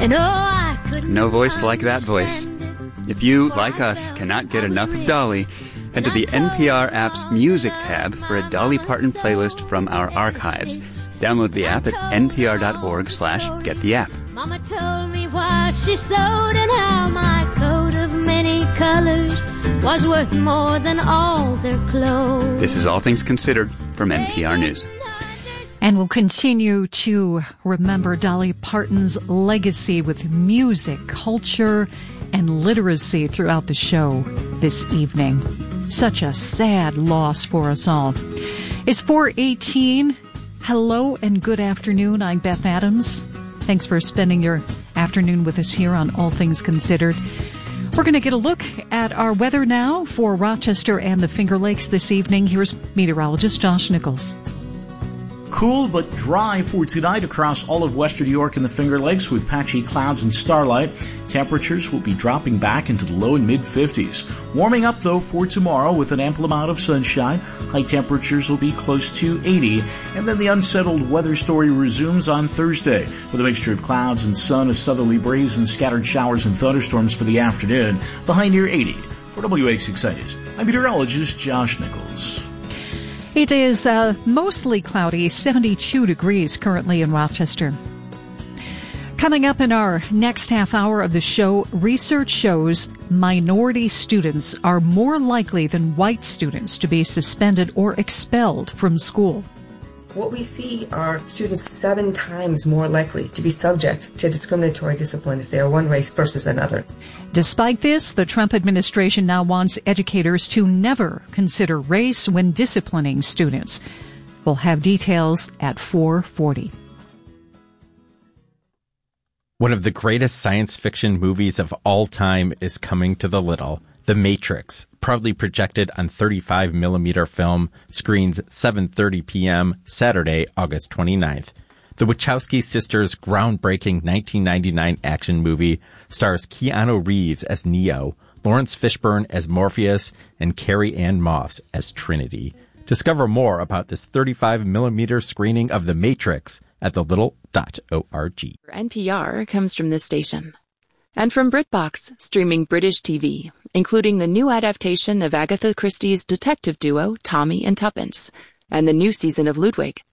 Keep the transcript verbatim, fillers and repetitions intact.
And oh, I couldn't No voice like that voice. If you, like us, cannot get enough of Dolly, head to the N P R app's Music tab for a Dolly Parton playlist from our archives. Download the app at npr.org slash get the app. Mama told me why she sewed and how my coat of many colors was worth more than all their clothes. This is All Things Considered from N P R News. And we'll continue to remember Dolly Parton's legacy with music, culture, and literacy throughout the show this evening. Such a sad loss for us all. It's four eighteen. Hello and good afternoon. I'm Beth Adams. Thanks for spending your afternoon with us here on All Things Considered. We're going to get a look at our weather now for Rochester and the Finger Lakes this evening. Here's meteorologist Josh Nichols. Cool but dry for tonight across all of western New York and the Finger Lakes with patchy clouds and starlight. Temperatures will be dropping back into the low and mid-fifties. Warming up, though, for tomorrow with an ample amount of sunshine. High temperatures will be close to eighty. And then the unsettled weather story resumes on Thursday with a mixture of clouds and sun, a southerly breeze, and scattered showers and thunderstorms for the afternoon. The high near eighty. For W A six News, I'm meteorologist Josh Nichols. It is uh, mostly cloudy, seventy-two degrees currently in Rochester. Coming up in our next half hour of the show, research shows minority students are more likely than white students to be suspended or expelled from school. What we see are students seven times more likely to be subject to discriminatory discipline if they are one race versus another. Despite this, the Trump administration now wants educators to never consider race when disciplining students. We'll have details at four forty. One of the greatest science fiction movies of all time is coming to the Little. The Matrix, proudly projected on thirty-five millimeter film, screens seven thirty p.m. Saturday, August twenty-ninth. The Wachowski sisters' groundbreaking nineteen ninety-nine action movie stars Keanu Reeves as Neo, Lawrence Fishburne as Morpheus, and Carrie Ann Moss as Trinity. Discover more about this thirty-five millimeter screening of The Matrix at the little dot org. N P R comes from this station. And from BritBox, streaming British T V, including the new adaptation of Agatha Christie's detective duo Tommy and Tuppence, and the new season of Ludwig,